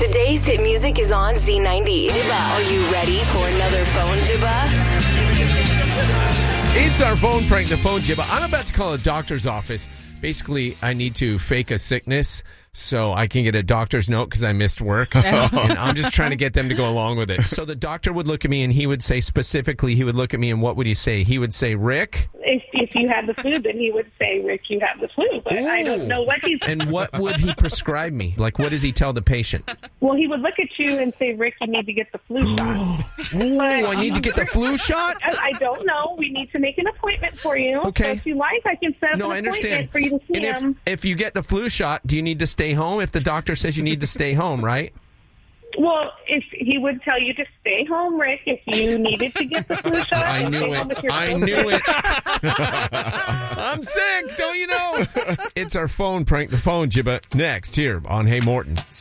Today's hit music is on Z90. Jibba, are you ready for another phone jibba? It's our phone prank, the phone jibba. I'm about to call a doctor's office. Basically, I need to fake a sickness so I can get a doctor's note because I missed work. And I'm just trying to get them to go along with it. So the doctor would look at me and he would say specifically, he would look at me and what would he say? He would say, Rick? If you had the flu, then he would say, Rick, you have the flu. But I don't know what he's... And what would he prescribe me? Like, what does he tell the patient? Well, he would look at you and say, Rick, you need to get the flu shot. I need to get the flu shot? I don't know. We need to make an appointment for you. Okay. So if you like, I can set up an appointment for you to see him. If you get the flu shot, do you need to stay home? If the doctor says you need to stay home, right? Well, if he would tell you to stay home, Rick, if you needed to get the flu shot. I knew it. I'm sick, don't you know? It's our phone prank, the phone jibba, next here on Hey Morton.